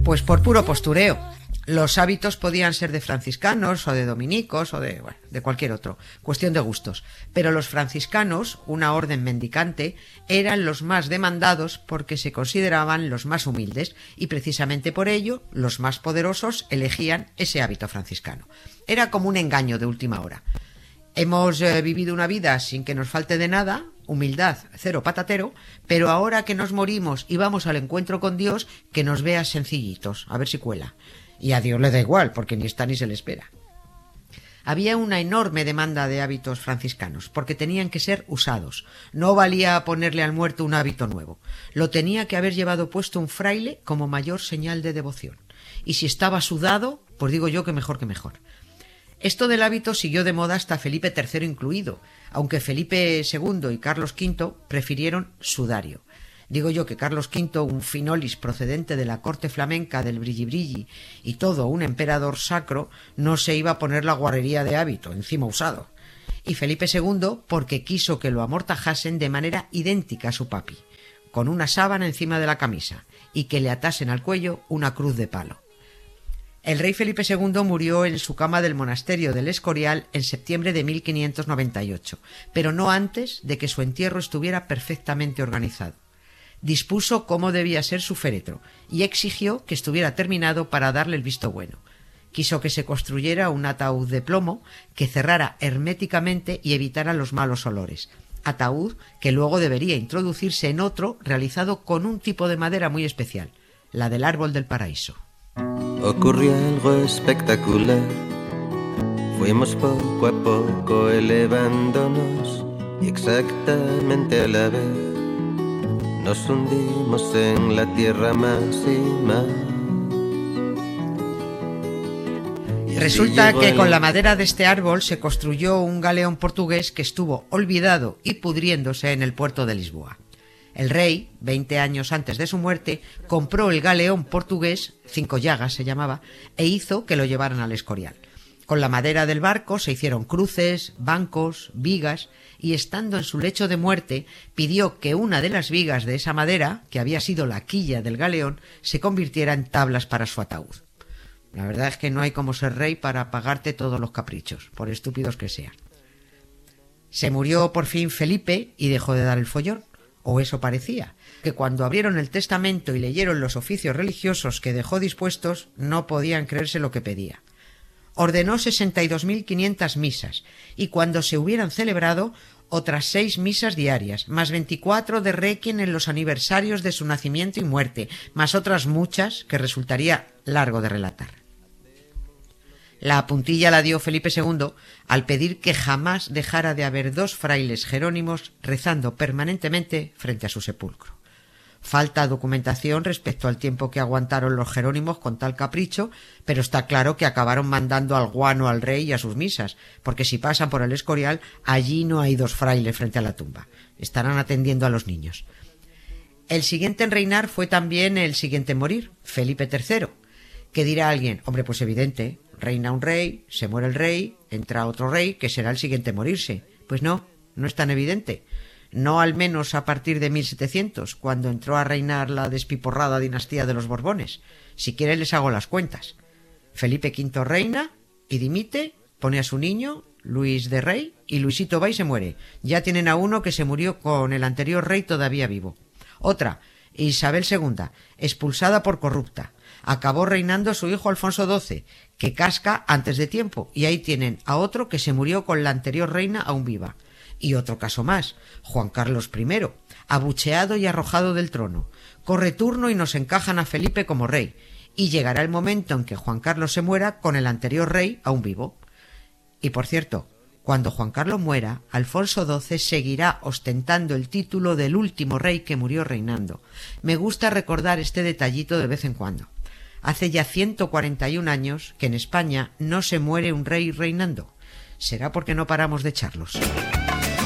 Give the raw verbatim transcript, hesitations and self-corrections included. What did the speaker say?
Pues por puro postureo. Los hábitos podían ser de franciscanos o de dominicos o de, bueno, de cualquier otro, cuestión de gustos. Pero los franciscanos, una orden mendicante, eran los más demandados porque se consideraban los más humildes y precisamente por ello los más poderosos elegían ese hábito franciscano. Era como un engaño de última hora. Hemos eh, vivido una vida sin que nos falte de nada, humildad cero patatero, pero ahora que nos morimos y vamos al encuentro con Dios, que nos vea sencillitos, a ver si cuela. Y a Dios le da igual, porque ni está ni se le espera. Había una enorme demanda de hábitos franciscanos, porque tenían que ser usados. No valía ponerle al muerto un hábito nuevo. Lo tenía que haber llevado puesto un fraile como mayor señal de devoción. Y si estaba sudado, pues digo yo que mejor que mejor. Esto del hábito siguió de moda hasta Felipe tercero incluido, aunque Felipe segundo y Carlos quinto prefirieron sudario. Digo yo que Carlos quinto, un finolis procedente de la corte flamenca del brilli-brilli y todo un emperador sacro, no se iba a poner la guarrería de hábito, encima usado. Y Felipe segundo porque quiso que lo amortajasen de manera idéntica a su papi, con una sábana encima de la camisa y que le atasen al cuello una cruz de palo. El rey Felipe segundo murió en su cama del monasterio del Escorial en septiembre de mil quinientos noventa y ocho, pero no antes de que su entierro estuviera perfectamente organizado. Dispuso cómo debía ser su féretro y exigió que estuviera terminado para darle el visto bueno. Quiso que se construyera un ataúd de plomo que cerrara herméticamente y evitara los malos olores. Ataúd que luego debería introducirse en otro realizado con un tipo de madera muy especial, la del árbol del paraíso. Ocurrió algo espectacular. Fuimos poco a poco elevándonos y exactamente a la vez nos hundimos en la tierra más y más. Resulta que con la madera de este árbol se construyó un galeón portugués que estuvo olvidado y pudriéndose en el puerto de Lisboa. El rey, veinte años antes de su muerte, compró el galeón portugués, Cinco Llagas se llamaba, e hizo que lo llevaran al Escorial. Con la madera del barco se hicieron cruces, bancos, vigas, y estando en su lecho de muerte, pidió que una de las vigas de esa madera, que había sido la quilla del galeón, se convirtiera en tablas para su ataúd. La verdad es que no hay como ser rey para pagarte todos los caprichos, por estúpidos que sean. Se murió por fin Felipe y dejó de dar el follón, o eso parecía, que cuando abrieron el testamento y leyeron los oficios religiosos que dejó dispuestos, no podían creerse lo que pedía. Ordenó sesenta y dos mil quinientas misas, y cuando se hubieran celebrado, otras seis misas diarias, más veinticuatro de requiem en los aniversarios de su nacimiento y muerte, más otras muchas que resultaría largo de relatar. La puntilla la dio Felipe segundo al pedir que jamás dejara de haber dos frailes jerónimos rezando permanentemente frente a su sepulcro. Falta documentación respecto al tiempo que aguantaron los jerónimos con tal capricho, pero está claro que acabaron mandando al guano al rey y a sus misas, porque si pasan por el Escorial, allí no hay dos frailes frente a la tumba. Estarán atendiendo a los niños. El siguiente en reinar fue también el siguiente en morir, Felipe tercero. ¿Qué dirá alguien? Hombre, pues evidente, reina un rey, se muere el rey, entra otro rey, que será el siguiente en morirse. Pues no, no es tan evidente. No al menos a partir de mil setecientos, cuando entró a reinar la despiporrada dinastía de los Borbones. Si quiere les hago las cuentas. Felipe quinto reina y dimite, pone a su niño, Luis de rey, y Luisito va y se muere. Ya tienen a uno que se murió con el anterior rey todavía vivo. Otra, Isabel segunda, expulsada por corrupta. Acabó reinando su hijo Alfonso doce, que casca antes de tiempo, y ahí tienen a otro que se murió con la anterior reina aún viva. Y otro caso más, Juan Carlos primero, abucheado y arrojado del trono. Corre turno y nos encajan a Felipe como rey, y llegará el momento en que Juan Carlos se muera con el anterior rey aún vivo. Y por cierto, cuando Juan Carlos muera, Alfonso doce seguirá ostentando el título del último rey que murió reinando. Me gusta recordar este detallito de vez en cuando. Hace ya ciento cuarenta y un años que en España no se muere un rey reinando. ¿Será porque no paramos de echarlos?